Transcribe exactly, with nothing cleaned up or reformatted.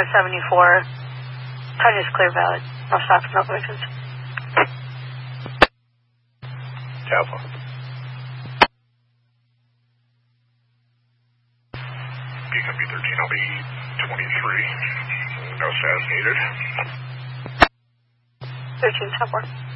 five seventy-four. Tonnage clear valid. No stops, no collisions. Alpha. Beacon B thirteen, I'll be twenty-three. No status needed. thirteen, ten four.